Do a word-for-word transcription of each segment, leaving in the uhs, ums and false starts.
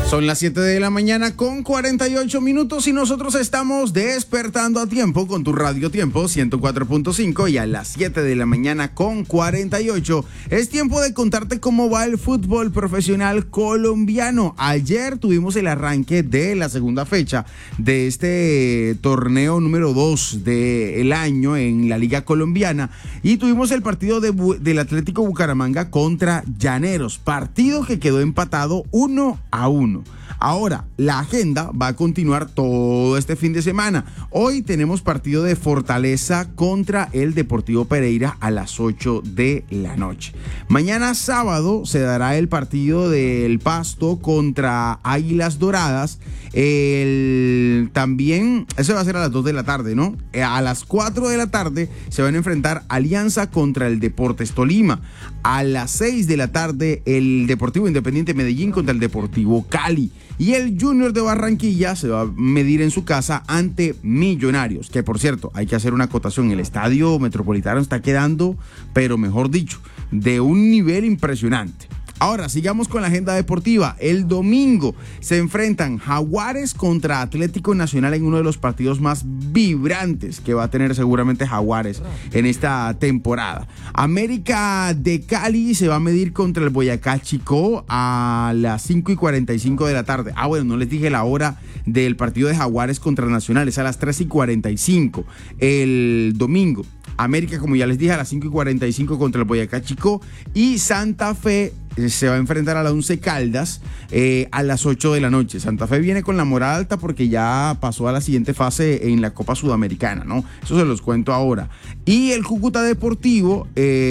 Son las siete de la mañana con cuarenta y ocho minutos y nosotros estamos despertando a tiempo con tu Radio Tiempo ciento cuatro punto cinco y a las siete de la mañana con cuarenta y ocho es tiempo de contarte cómo va el fútbol profesional colombiano. Ayer tuvimos el arranque de la segunda fecha de este torneo número dos del año en la Liga Colombiana y tuvimos el partido de, del Atlético Bucaramanga contra Llaneros, partido que quedó empatado uno a uno. Ahora, la agenda va a continuar todo este fin de semana. Hoy tenemos partido de Fortaleza contra el Deportivo Pereira a las ocho de la noche. Mañana sábado se dará el partido del Pasto contra Águilas Doradas. El, también, eso va a ser a las dos de la tarde, ¿no? A las cuatro de la tarde se van a enfrentar Alianza contra el Deportes Tolima. A las seis de la tarde el Deportivo Independiente Medellín contra el Deportivo Cali. Y el Junior de Barranquilla se va a medir en su casa ante Millonarios, que por cierto, hay que hacer una acotación, el estadio Metropolitano está quedando, pero mejor dicho, de un nivel impresionante. Ahora, sigamos con la agenda deportiva. El domingo se enfrentan Jaguares contra Atlético Nacional en uno de los partidos más vibrantes que va a tener seguramente Jaguares en esta temporada. América de Cali se va a medir contra el Boyacá Chicó a las cinco y cuarenta y cinco de la tarde. Ah, bueno, no les dije la hora del partido de Jaguares contra Nacional, es a las tres y cuarenta y cinco el domingo. América, como ya les dije, a las cinco y cuarenta y cinco contra el Boyacá Chicó y Santa Fe se va a enfrentar a la Once Caldas eh, a las ocho de la noche. Santa Fe viene con la moral alta porque ya pasó a la siguiente fase en la Copa Sudamericana, ¿no? Eso se los cuento ahora. Y el Cúcuta Deportivo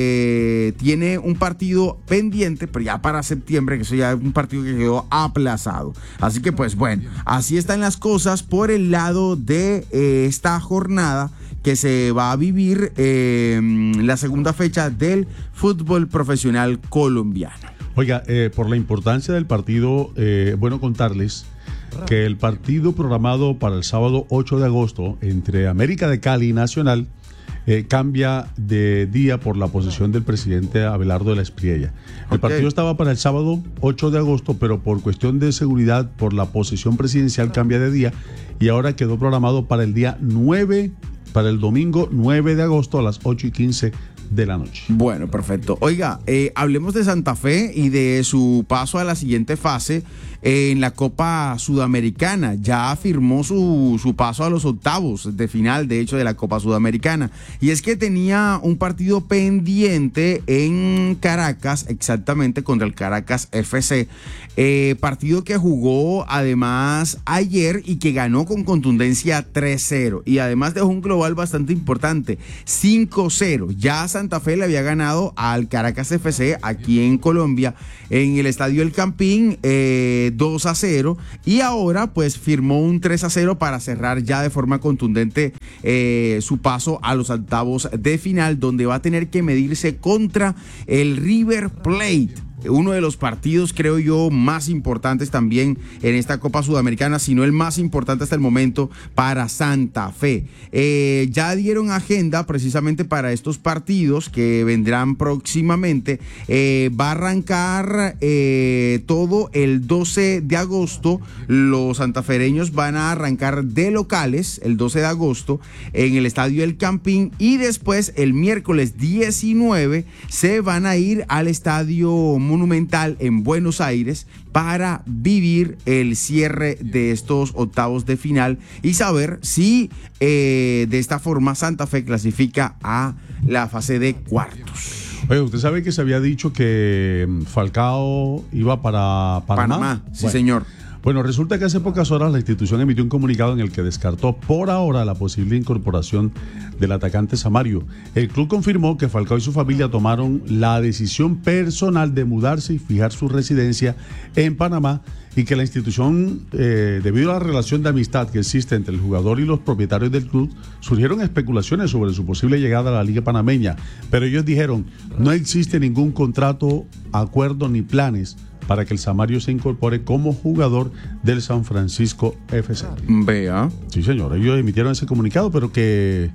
eh, tiene un partido pendiente, pero ya para septiembre, que eso ya es un partido que quedó aplazado. Así que pues bueno, así están las cosas por el lado de eh, esta jornada que se va a vivir eh, la segunda fecha del fútbol profesional colombiano. Oiga, eh, por la importancia del partido, eh, bueno contarles que el partido programado para el sábado ocho de agosto entre América de Cali y Nacional eh, cambia de día por la posesión del presidente Abelardo de la Espriella. El okay. partido estaba para el sábado ocho de agosto, pero por cuestión de seguridad, por la posesión presidencial cambia de día y ahora quedó programado para el día nueve, para el domingo nueve de agosto a las ocho y quince de la noche. Bueno, perfecto. Oiga, eh, hablemos de Santa Fe y de su paso a la siguiente fase eh, en la Copa Sudamericana. Ya firmó su, su paso a los octavos de final, de hecho, de la Copa Sudamericana. Y es que tenía un partido pendiente en Caracas, exactamente contra el Caracas F C. Eh, partido que jugó además ayer y que ganó con contundencia tres cero. Y además dejó un global bastante importante, cinco cero. Ya Santa Fe le había ganado al Caracas F C aquí en Colombia en el Estadio El Campín eh, dos a cero y ahora pues firmó un tres a cero para cerrar ya de forma contundente eh, su paso a los octavos de final, donde va a tener que medirse contra el River Plate. Uno de los partidos, creo yo, más importantes también en esta Copa Sudamericana, si no el más importante hasta el momento para Santa Fe. Eh, ya dieron agenda precisamente para estos partidos que vendrán próximamente. Eh, va a arrancar eh, todo el doce de agosto. Los santafereños van a arrancar de locales el doce de agosto en el Estadio El Campín y después el miércoles diecinueve se van a ir al Estadio Monumental en Buenos Aires para vivir el cierre de estos octavos de final y saber si eh, de esta forma Santa Fe clasifica a la fase de cuartos. Oye, usted sabe que se había dicho que Falcao iba para Panamá. Panamá, sí, bueno. señor. Bueno, resulta que hace pocas horas la institución emitió un comunicado en el que descartó por ahora la posible incorporación del atacante Samario. El club confirmó que Falcao y su familia tomaron la decisión personal de mudarse y fijar su residencia en Panamá y que la institución, eh, debido a la relación de amistad que existe entre el jugador y los propietarios del club, surgieron especulaciones sobre su posible llegada a la Liga Panameña. Pero ellos dijeron, no existe ningún contrato, acuerdo ni planes para que el Samario se incorpore como jugador del San Francisco F C. Vea. Sí, señor, ellos emitieron ese comunicado, pero que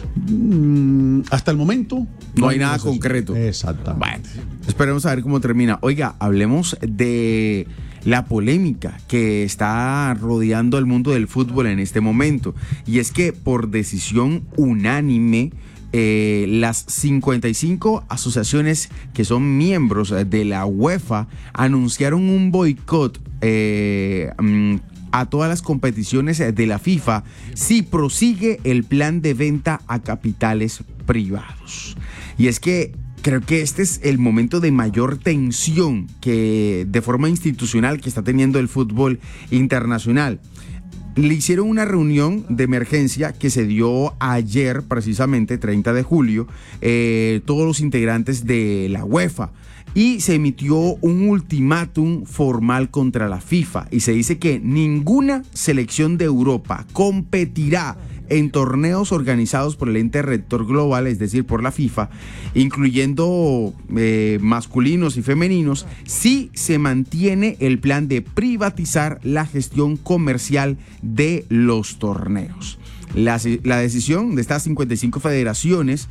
mmm, hasta el momento no, no hay, hay nada concreto. Exactamente. Bueno, esperemos a ver cómo termina. Oiga, hablemos de la polémica que está rodeando al mundo del fútbol en este momento. Y es que por decisión unánime, eh, las cincuenta y cinco asociaciones que son miembros de la UEFA anunciaron un boicot eh, a todas las competiciones de la FIFA si prosigue el plan de venta a capitales privados. Y es que creo que este es el momento de mayor tensión que de forma institucional que está teniendo el fútbol internacional. Le hicieron una reunión de emergencia que se dio ayer, precisamente treinta de julio, eh, todos los integrantes de la UEFA. Y se emitió un ultimátum formal contra la FIFA y se dice que ninguna selección de Europa competirá en torneos organizados por el ente rector global, es decir, por la FIFA, incluyendo eh, masculinos y femeninos, si se mantiene el plan de privatizar la gestión comercial de los torneos. La, la decisión de estas cincuenta y cinco federaciones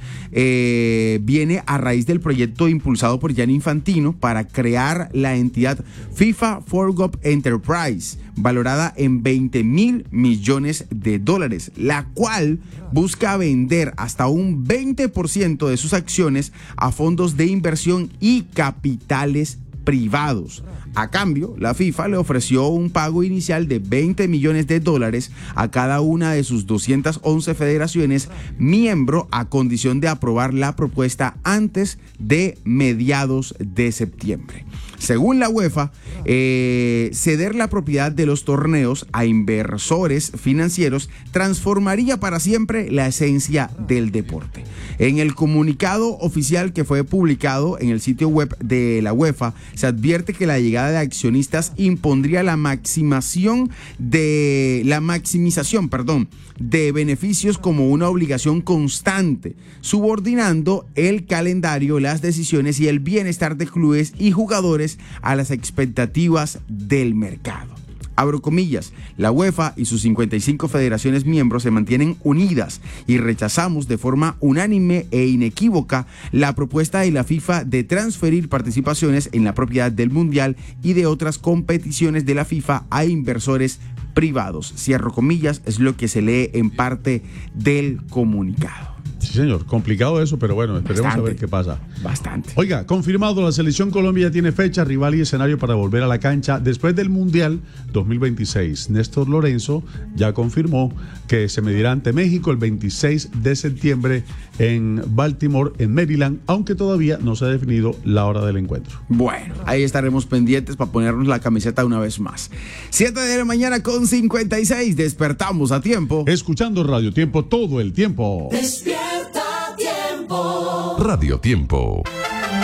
eh, viene a raíz del proyecto impulsado por Gianni Infantino para crear la entidad FIFA Forgop Enterprise, valorada en veinte mil millones de dólares, la cual busca vender hasta un veinte por ciento de sus acciones a fondos de inversión y capitales privados. A cambio, la FIFA le ofreció un pago inicial de veinte millones de dólares a cada una de sus doscientas once federaciones miembro a condición de aprobar la propuesta antes de mediados de septiembre. Según la UEFA, eh, ceder la propiedad de los torneos a inversores financieros transformaría para siempre la esencia del deporte. En el comunicado oficial que fue publicado en el sitio web de la UEFA, se advierte que la llegada de accionistas impondría la maximización de la maximización, perdón, de beneficios como una obligación constante, subordinando el calendario, las decisiones y el bienestar de clubes y jugadores a las expectativas del mercado. Abro comillas, la UEFA y sus cincuenta y cinco federaciones miembros se mantienen unidas y rechazamos de forma unánime e inequívoca la propuesta de la FIFA de transferir participaciones en la propiedad del Mundial y de otras competiciones de la FIFA a inversores privados. Cierro comillas, es lo que se lee en parte del comunicado. Sí, señor, complicado eso, pero bueno, esperemos Bastante. a ver qué pasa. Bastante. Oiga, confirmado, la selección Colombia ya tiene fecha, rival y escenario para volver a la cancha después del Mundial dos mil veintiséis. Néstor Lorenzo ya confirmó que se medirá ante México el veintiséis de septiembre en Baltimore, en Maryland, aunque todavía no se ha definido la hora del encuentro. Bueno, ahí estaremos pendientes para ponernos la camiseta una vez más. siete de la mañana con cincuenta y seis, despertamos a tiempo. Escuchando Radio Tiempo todo el tiempo. Despierta Tiempo. Radio Tiempo.